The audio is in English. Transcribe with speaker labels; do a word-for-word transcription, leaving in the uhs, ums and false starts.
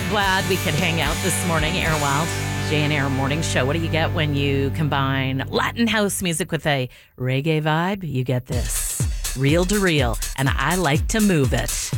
Speaker 1: glad we could hang out this morning. Air Wild, Jay and Air Morning Show. What do you get when you combine Latin house music with a reggae vibe? You get this. Real to real, and I like to move it.